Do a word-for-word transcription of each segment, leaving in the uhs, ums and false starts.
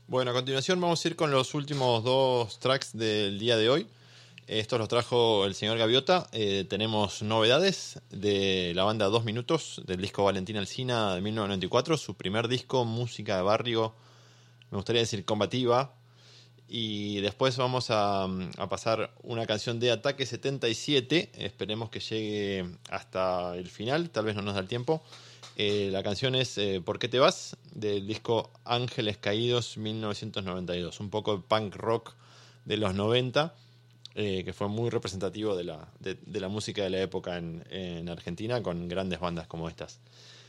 Bueno, a continuación vamos a ir con los últimos dos tracks del día de hoy. Estos los trajo el señor Gaviota. Eh, tenemos novedades de la banda Dos Minutos, del disco Valentín Alsina de mil novecientos noventa y cuatro, su primer disco, música de barrio, me gustaría decir combativa. Y después vamos a, a pasar una canción de Ataque setenta y siete. Esperemos que llegue hasta el final, tal vez no nos da el tiempo. Eh, la canción es eh, ¿Por qué te vas? Del disco Ángeles Caídos mil novecientos noventa y dos. Un poco de punk rock de los noventa, eh, que fue muy representativo de la, de, de la música de la época en, en Argentina, con grandes bandas como estas.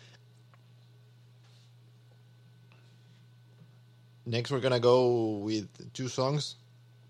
Next we're gonna go with two songs.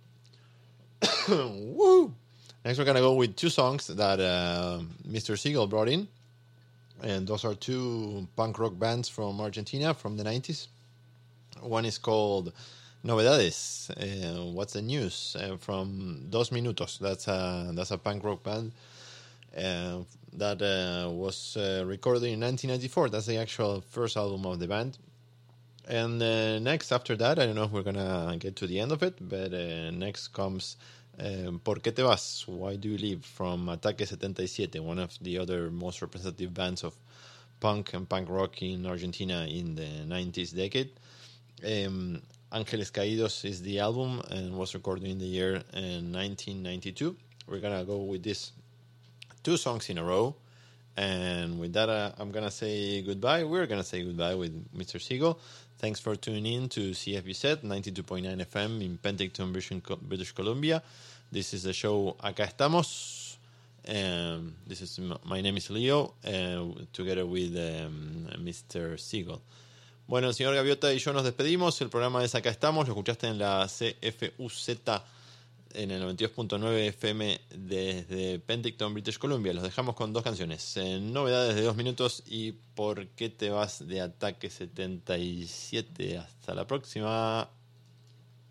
Woo! Next we're gonna go with two songs that uh, Mister Siegel brought in. And those are two punk rock bands from Argentina from the nineties. One is called Novedades. Uh, what's the news? Uh, from Dos Minutos. That's a, that's a punk rock band uh, that uh, was uh, recorded in nineteen ninety-four. That's the actual first album of the band. And uh, next, after that, I don't know if we're going to get to the end of it, but uh, next comes uh, ¿Por qué te vas? Why do you leave? From Ataque setenta y siete, one of the other most representative bands of punk and punk rock in Argentina in the nineties decade. Um, Ángeles Caídos is the album and was recorded in the year uh, nineteen ninety-two. We're going to go with these two songs in a row. And with that, uh, I'm going to say goodbye. We're going to say goodbye with Mister Siegel. Thanks for tuning in to C F B Z ninety-two point nine F M in Penticton, British Columbia. This is the show Acá Estamos. Um, this is my name is Leo, uh, together with um, Mister Siegel. Bueno, el señor Gaviota y yo nos despedimos. El programa es Acá Estamos. Lo escuchaste en la C F U Z en el noventa y dos punto nueve F M desde Penticton, British Columbia. Los dejamos con dos canciones, eh, Novedades de dos minutos y ¿Por qué te vas? De Ataque setenta y siete. Hasta la próxima.